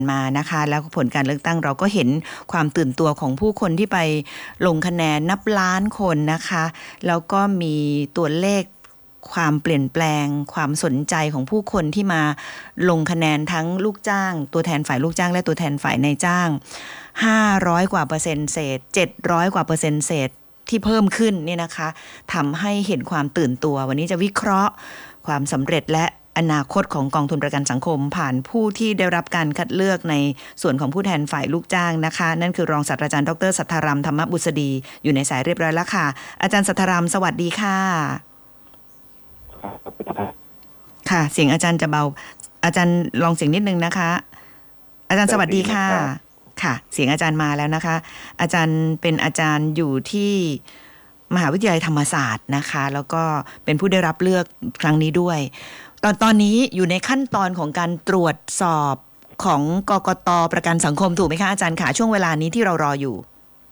มานะคะแล้วผลการเลือกตั้งเราก็เห็นความตื่นตัวของผู้คนที่ไปลงคะแนนนับล้านคนนะคะแล้วก็มีตัวเลขความเปลี่ยนแปลงความสนใจของผู้คนที่มาลงคะแนนทั้งลูกจ้างตัวแทนฝ่ายลูกจ้างและตัวแทนฝ่ายนายจ้าง500 กว่าเปอร์เซ็นต์เศษ700 กว่าเปอร์เซ็นต์เศษที่เพิ่มขึ้นเนี่ยนะคะทำให้เห็นความตื่นตัววันนี้จะวิเคราะห์ความสำเร็จและอนาคตของกองทุนประกันสังคมผ่านผู้ที่ได้รับการคัดเลือกในส่วนของผู้แทนฝ่ายลูกจ้างนะคะนั่นคือรองศาสตราจารย์ดร.สัทธารัม ธรรมบุษดีอยู่ในสายเรียบร้อยแล้วค่ะอาจารย์สัทธารัมสวัสดีค่ะค่ะเสียงอาจารย์จะเบาอาจารย์ลองเสียงนิดนึงนะคะอาจารย์สวัสดีค่ะค่ะเสียงอาจารย์มาแล้วนะคะอาจารย์เป็นอาจารย์อยู่ที่มหาวิทยาลัยธรรมศาสตร์นะคะแล้วก็เป็นผู้ได้รับเลือกครั้งนี้ด้วยตอนนี้อยู่ในขั้นตอนของการตรวจสอบของกกต.ประกันสังคมถูกไหมคะอาจารย์ค่ะช่วงเวลานี้ที่เรารออยู่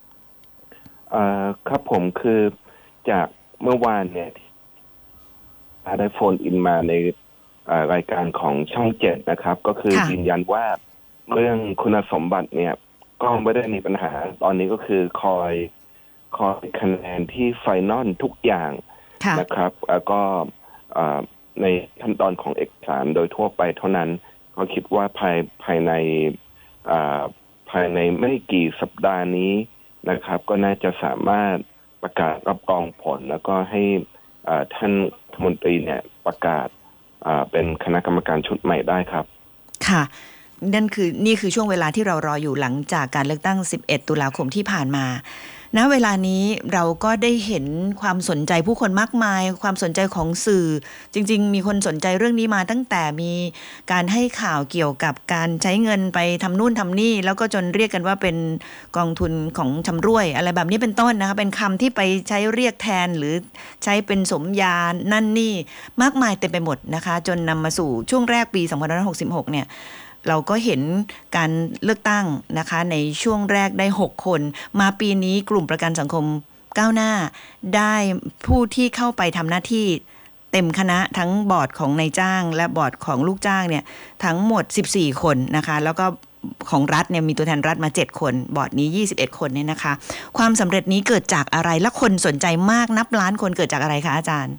ครับผมคือจากเมื่อวานเนี่ยได้โฟนอินมาในรายการของช่อง7นะครับก็คือยืนยันว่าเรื่องคุณสมบัติเนี่ยก็ไม่ได้มีปัญหาตอนนี้ก็คือคอยคะแนนที่ไฟนอลทุกอย่างนะครับแล้วก็ในขั้นตอนของเอกสารโดยทั่วไปเท่านั้นก็คิดว่าภายในไม่กี่สัปดาห์นี้นะครับก็น่าจะสามารถประกาศรับรองผลแล้วก็ให้ท่านรัฐมนตรีเนี่ยประกาศเป็นคณะกรรมการชุดใหม่ได้ครับค่ะนี่คือช่วงเวลาที่เรารออยู่หลังจากการเลือกตั้ง11 ตุลาคมที่ผ่านมาณเวลานี้เราก็ได้เห็นความสนใจผู้คนมากมายความสนใจของสื่อจริงๆมีคนสนใจเรื่องนี้มาตั้งแต่มีการให้ข่าวเกี่ยวกับการใช้เงินไปทำนู่นทำนี่แล้วก็จนเรียกกันว่าเป็นกองทุนของชำร่วยอะไรแบบนี้เป็นต้นนะคะเป็นคำที่ไปใช้เรียกแทนหรือใช้เป็นสมญานั่นนี่มากมายเต็มไปหมดนะคะจนนำมาสู่ช่วงแรกปี2566เนี่ยเราก็เห็นการเลือกตั้งนะคะในช่วงแรกได้6 คนมาปีนี้กลุ่มประกันสังคมก้าวหน้าได้ผู้ที่เข้าไปทำหน้าที่เต็มคณะทั้งบอร์ดของนายจ้างและบอร์ดของลูกจ้างเนี่ยทั้งหมด14 คนนะคะแล้วก็ของรัฐเนี่ยมีตัวแทนรัฐมา7 คนบอร์ดนี้21 คนเนี่ยนะคะความสำเร็จนี้เกิดจากอะไรและคนสนใจมากนับล้านคนเกิดจากอะไรคะอาจารย์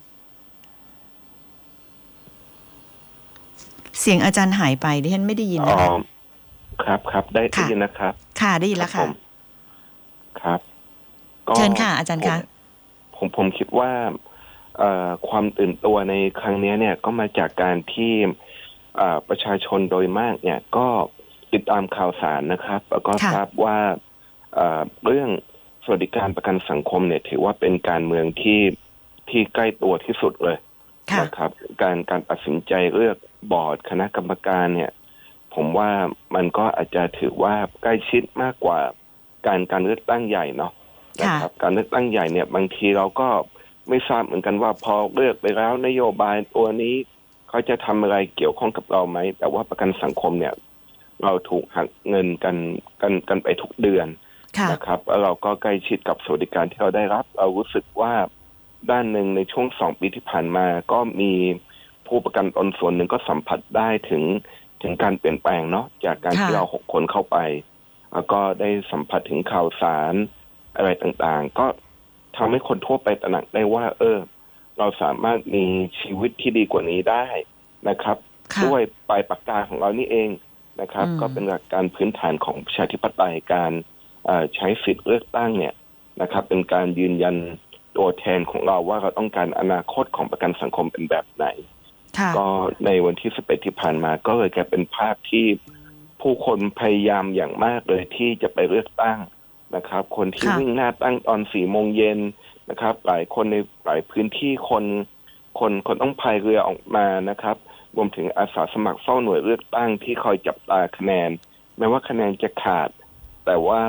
เสียงอาจารย์หายไปดิฉันไม่ได้ยินครับได้ยินนะครับค่ะได้ยินแล้วค่ะครับเชิญค่ะอาจารย์คะผมคิดว่าความตื่นตัวในครั้งนี้เนี่ยก็มาจากการที่ประชาชนโดยมากเนี่ยก็ติดตามข่าวสารนะครับแล้วก็ทราบว่าเรื่องสวัสดิการประกันสังคมเนี่ยถือว่าเป็นการเมืองที่ใกล้ตัวที่สุดเลยนะครับการตัดสินใจเลือกบอร์ดคณะกรรมการเนี่ยผมว่ามันก็อาจจะถือว่าใกล้ชิดมากกว่าการเลือกตั้งใหญ่เนาะนะครับการเลือกตั้งใหญ่เนี่ยบางทีเราก็ไม่ทราบเหมือนกันว่าพอเลือกไปแล้วนโยบายตัวนี้เขาจะทำอะไรเกี่ยวข้องกับเราไหมแต่ว่าประกันสังคมเนี่ยเราถูกหักเงินกันไปทุกเดือนนะครับแล้วเราก็ใกล้ชิดกับสวัสดิการที่เราได้รับเรารู้สึกว่าด้านหนึ่งในช่วง2 ปีที่ผ่านมาก็มีผู้ประกันตนส่วนหนึ่งก็สัมผัสได้ถึงการเปลี่ยนแปลงเนาะจากการที่เรา6 คนเข้าไปแล้วก็ได้สัมผัสถึงข่าวสารอะไรต่างๆก็ทำให้คนทั่วไปตระหนักได้ว่าเราสามารถมีชีวิตที่ดีกว่านี้ได้นะครับด้วยปลายปากกาของเรานี่เองนะครับก็เป็นหลักการพื้นฐานของประชาธิปไตยการใช้สิทธิ์เลือกตั้งเนี่ยนะครับเป็นการยืนยันตัวแทนของเราว่าเราต้องการอนาคตของประกันสังคมเป็นแบบไหนก็ในวันที่11ที่ผ่านมาก็เลยกลายเป็นภาพที่ผู้คนพยายามอย่างมากเลยที่จะไปเลือกตั้งนะครับคนที่วิ่งหน้าตั้งตอน4 โมงเย็นนะครับหลายคนในหลายพื้นที่คนต้องพายเรือออกมานะครับรวมถึงอาสาสมัครเฝ้าหน่วยเลือกตั้งที่คอยจับตาคะแนนแม้ว่าคะแนนจะขาดแต่ว่า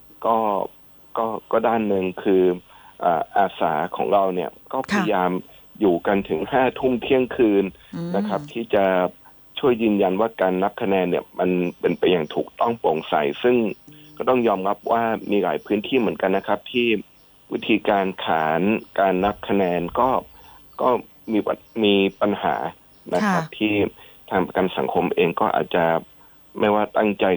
ก็ด้านหนึ่งคืออาสาของเราเนี่ยก็พยายามอยู่กันถึง5 ทุ่มเที่ยงคืนนะครับที่จะช่วยยืนยันว่าการนับคะแนนเนี่ยมันเป็นไปอย่างถูกต้องโปร่งใสซึ่งก็ต้องยอมรับว่ามีหลายพื้นที่เหมือนกันนะครับที่วิธีการขานการนับคะแนนก็มีปัญหานะครับที่ทางประกันสังคมเองก็อาจจะไม่ว่าตั้งใจ